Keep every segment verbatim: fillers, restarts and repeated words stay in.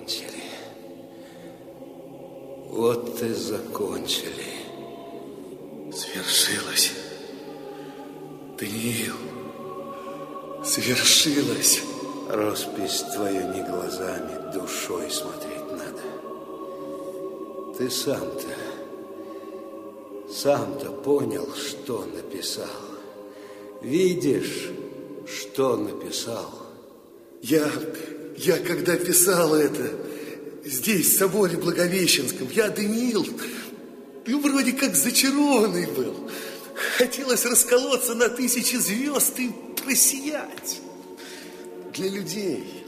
закончили. Вот и закончили. Свершилось. Даниил, свершилось. Роспись твою не глазами, душой смотреть надо. Ты сам-то, сам-то понял, что написал. Видишь, что написал? Я, я когда писал это, здесь, в соборе Благовещенском, я, Даниил, ну, вроде как зачарованный был. Хотелось расколоться на тысячи звезд и просиять. Для людей.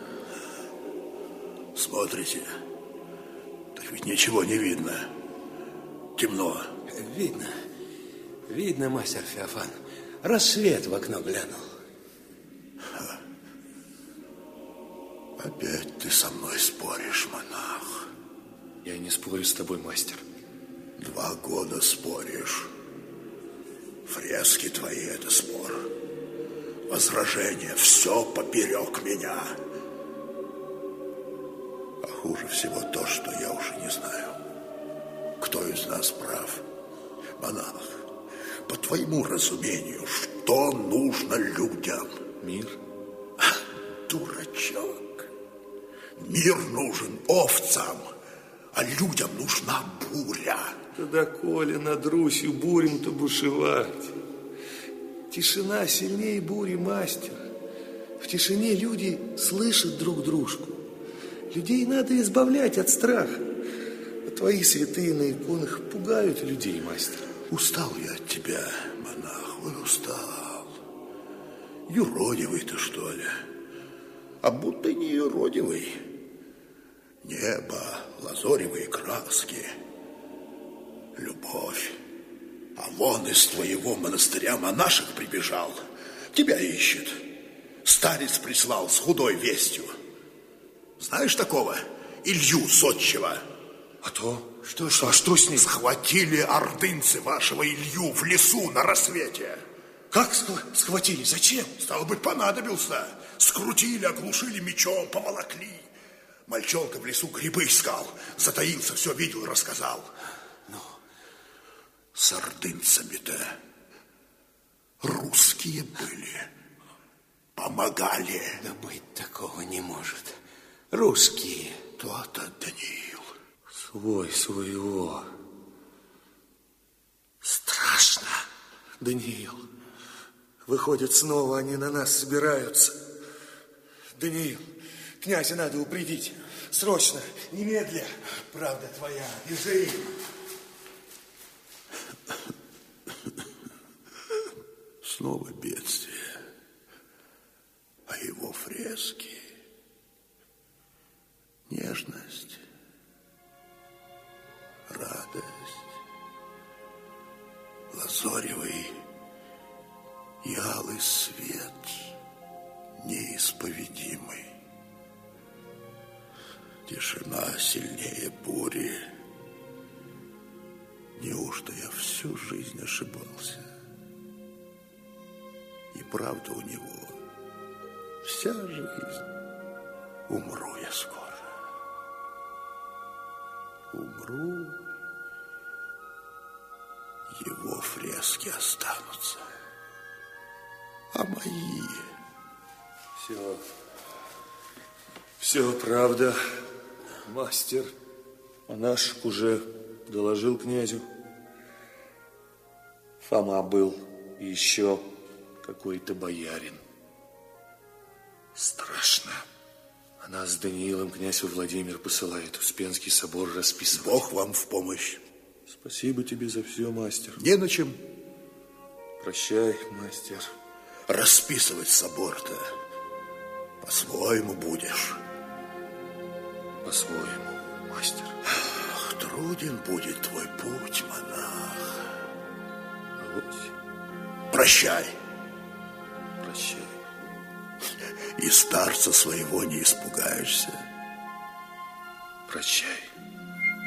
Смотрите, так ведь ничего не видно. Темно. Видно, видно, мастер Феофан. Рассвет в окно глянул. Опять ты со мной споришь, монах. Я не спорю с тобой, мастер. Два года споришь. Фрески твои — это спор. Возражение — все поперек меня. А хуже всего то, что я уже не знаю, кто из нас прав. Монах, по твоему разумению, что нужно людям? Мир. Дурачок. Мир нужен овцам, а людям нужна буря. Да коли над Русью бурем-то бушевать. Тишина сильнее бури, мастер. В тишине люди слышат друг дружку. Людей надо избавлять от страха. А твои святые на иконах пугают людей, мастер. Устал я от тебя, монах, ой, устал. Юродивый ты, что ли? А будто не юродивый. Небо, лазоревые краски, любовь. А вон из твоего монастыря монашек прибежал. Тебя ищет. Старец прислал с худой вестью. Знаешь такого? Илью Зодчего. А то? Что, что, а что с ним? Схватили ордынцы вашего Илью в лесу на рассвете. Как схватили? Зачем? Стало быть, понадобился. Скрутили, оглушили мечом, поволокли. Мальчонка в лесу грибы искал. Затаился, все видел, рассказал. Ну? С ордынцами-то русские были. Помогали. Да быть такого не может. Русские. То-то, Даниил. Свой своего. Страшно. Даниил. Выходит, снова они на нас собираются. Даниил, князя надо упредить. Срочно, немедля. Правда твоя, бежи. Снова бедствие. А его фрески, нежность, радость, лазоревый и алый свет, неисповедимый. Тишина сильнее бури. Неужто я всю жизнь ошибался? И правда у него вся жизнь. Умру я скоро. Умру, его фрески останутся. А мои... Все, все правда, мастер. Монашек уже доложил князю. Фома был и еще какой-то боярин. Страшно. А нас с Даниилом князь Владимир посылает Успенский собор расписывать. Бог вам в помощь. Спасибо тебе за все, мастер. Не на чем. Прощай, мастер. Расписывать собор-то по-своему будешь. По-своему, мастер. Ах, труден будет твой путь, монах. Авось. Прощай. Прощай. И старца своего не испугаешься. Прощай.